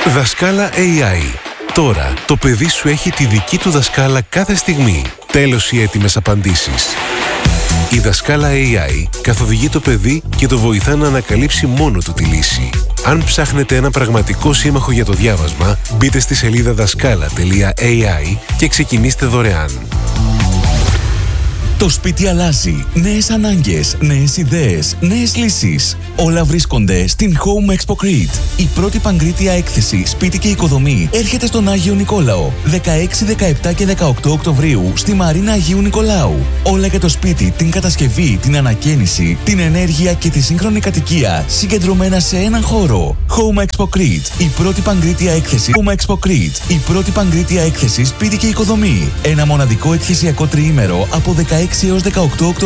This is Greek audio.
Δασκάλα AI. Τώρα το παιδί σου έχει τη δική του δασκάλα κάθε στιγμή. Τέλος οι έτοιμες απαντήσεις. Η Δασκάλα AI καθοδηγεί το παιδί και το βοηθά να ανακαλύψει μόνο του τη λύση. Αν ψάχνετε ένα πραγματικό σύμμαχο για το διάβασμα, μπείτε στη σελίδα daskala.ai και ξεκινήστε δωρεάν. Το σπίτι αλλάζει. Νέες ανάγκες, νέες ιδέες, νέες λύσεις. Όλα βρίσκονται στην Home Expo Crete. Η πρώτη παγκρίτια έκθεση σπίτι και οικοδομή έρχεται στον Άγιο Νικόλαο 16, 17 και 18 Οκτωβρίου στη Μαρίνα Αγίου Νικολάου. Όλα για το σπίτι, την κατασκευή, την ανακαίνιση, την ενέργεια και τη σύγχρονη κατοικία συγκεντρωμένα σε έναν χώρο. Home Expo Crete. Η πρώτη παγκρίτια έκθεση Home Expo Crete. Η πρώτη παγκρίτια έκθεση σπίτι και οικοδομή. Ένα μοναδικό εκθεσιακό τριήμερο από 16 έως 18 Οκτωβρίου.